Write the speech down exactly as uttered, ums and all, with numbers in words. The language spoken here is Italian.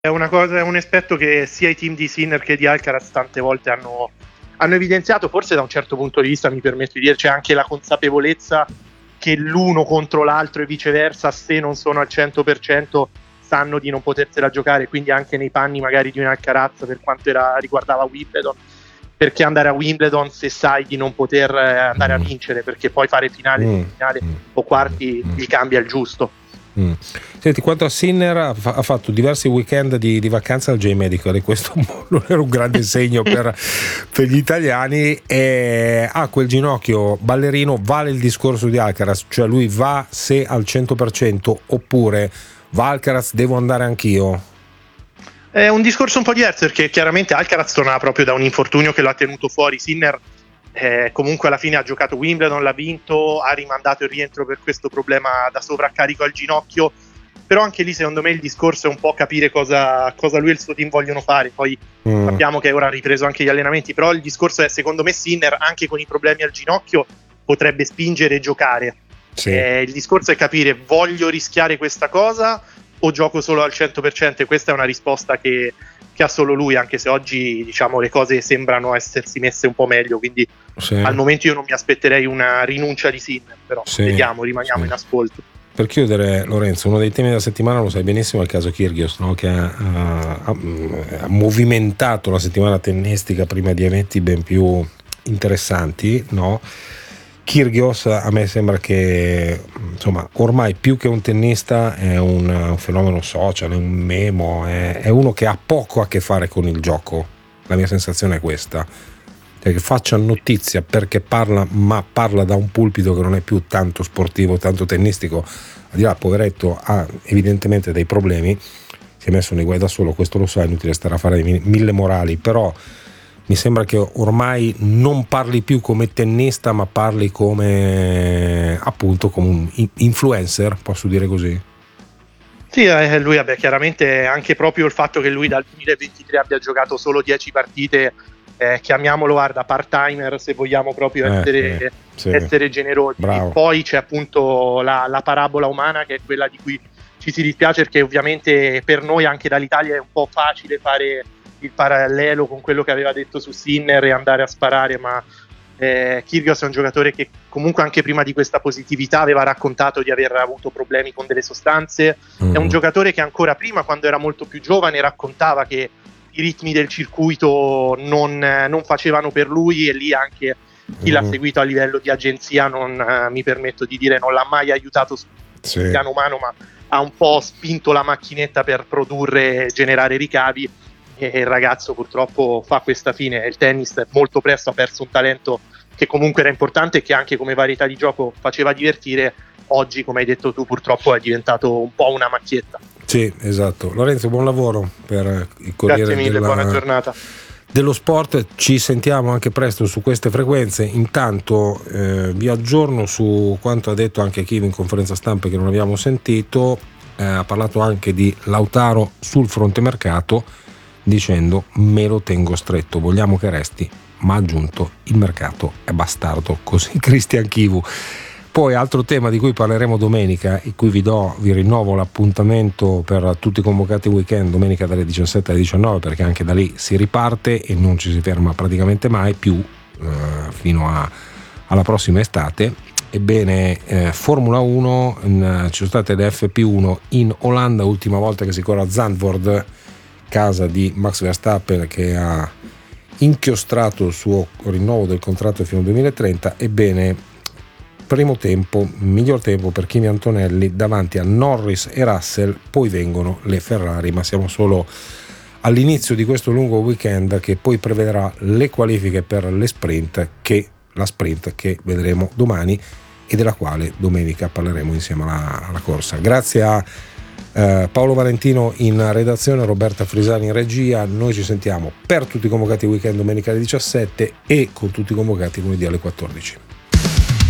È una cosa, è un aspetto che sia i team di Sinner che di Alcaraz tante volte hanno, hanno evidenziato, forse da un certo punto di vista mi permetto di dire c'è anche la consapevolezza che l'uno contro l'altro e viceversa, se non sono al cento per cento sanno di non potersela giocare, quindi anche nei panni magari di un Alcaraz per quanto era, riguardava Wimbledon, perché andare a Wimbledon se sai di non poter andare mm. a vincere, perché poi fare finale, mm. finale mm. o quarti mm. gli cambia il giusto. Mm. Senti, quanto a Sinner, ha, fa- ha fatto diversi weekend di, di vacanza al J-Medical e questo non era un grande segno per, per gli italiani. E ha ah, quel ginocchio ballerino, vale il discorso di Alcaraz, cioè lui va se al cento per cento oppure va Alcaraz, devo andare anch'io? È un discorso un po' diverso, perché chiaramente Alcaraz tornava proprio da un infortunio che lo ha tenuto fuori. Sinner Eh, comunque alla fine ha giocato Wimbledon, l'ha vinto, ha rimandato il rientro per questo problema da sovraccarico al ginocchio, però anche lì secondo me il discorso è un po' capire cosa, cosa lui e il suo team vogliono fare. Poi mm. sappiamo che ora ha ripreso anche gli allenamenti, però il discorso è, secondo me Sinner anche con i problemi al ginocchio potrebbe spingere e giocare. Sì. Eh, il discorso è capire, voglio rischiare questa cosa o gioco solo al cento per cento, e questa è una risposta che che ha solo lui, anche se oggi diciamo le cose sembrano essersi messe un po' meglio, quindi sì. al momento io non mi aspetterei una rinuncia di Sinner, però sì. vediamo, rimaniamo sì. in ascolto. Per chiudere, Lorenzo, uno dei temi della settimana, lo sai benissimo, è il caso Kyrgios, no? Che ha, ha, ha movimentato la settimana tennistica prima di eventi ben più interessanti, no? Kyrgios a me sembra che insomma ormai più che un tennista è un, un fenomeno social, è un memo, è, è uno che ha poco a che fare con il gioco. La mia sensazione è questa, cioè che faccia notizia perché parla, ma parla da un pulpito che non è più tanto sportivo, tanto tennistico. Al di là, poveretto, ha evidentemente dei problemi, si è messo nei guai da solo, questo lo so, è inutile stare a fare mille morali, però mi sembra che ormai non parli più come tennista, ma parli come appunto come un influencer, posso dire così? Sì, eh, lui vabbè, chiaramente anche proprio il fatto che lui dal duemilaventitré abbia giocato solo dieci partite, eh, chiamiamolo guarda part-timer se vogliamo proprio eh, essere, eh, sì. essere generosi. Bravo. E poi c'è appunto la, la parabola umana, che è quella di cui ci si dispiace, perché ovviamente per noi anche dall'Italia è un po' facile fare il parallelo con quello che aveva detto su Sinner e andare a sparare, ma eh, Kyrgios è un giocatore che comunque anche prima di questa positività aveva raccontato di aver avuto problemi con delle sostanze. Mm. È un giocatore che ancora prima, quando era molto più giovane, raccontava che i ritmi del circuito non, non facevano per lui, e lì anche chi mm. l'ha seguito a livello di agenzia, non eh, mi permetto di dire, non l'ha mai aiutato sul sì. piano umano, ma ha un po' spinto la macchinetta per produrre e generare ricavi. E il ragazzo purtroppo fa questa fine. Il tennis molto presto ha perso un talento che comunque era importante e che anche come varietà di gioco faceva divertire. Oggi, come hai detto tu, purtroppo è diventato un po' una macchietta. Sì, esatto. Lorenzo, buon lavoro per il Corriere. Grazie mille, della, buona giornata. dello sport. Ci sentiamo anche presto su queste frequenze. Intanto eh, vi aggiorno su quanto ha detto anche Chivi in conferenza stampa, che non abbiamo sentito. Eh, ha parlato anche di Lautaro sul fronte mercato, dicendo me lo tengo stretto, vogliamo che resti, ma ha aggiunto il mercato è bastardo, così Cristian Chivu. Poi altro tema di cui parleremo domenica, e cui vi do, vi rinnovo l'appuntamento per tutti i convocati weekend domenica dalle diciassette alle diciannove, perché anche da lì si riparte e non ci si ferma praticamente mai più eh, fino a, alla prossima estate. Ebbene, eh, Formula uno, in, ci sono state le F P uno in Olanda, ultima volta che si corre a Zandvoort, casa di Max Verstappen, che ha inchiostrato il suo rinnovo del contratto fino al duemilatrenta. Ebbene, primo tempo, miglior tempo per Kimi Antonelli davanti a Norris e Russell, poi vengono le Ferrari, ma siamo solo all'inizio di questo lungo weekend che poi prevederà le qualifiche per le sprint, che la sprint che vedremo domani e della quale domenica parleremo insieme alla, alla corsa. Grazie a Uh, Paolo Valentino in redazione, Roberta Frisani in regia. Noi ci sentiamo per tutti i convocati weekend domenica alle diciassette e con tutti i convocati lunedì alle quattordici.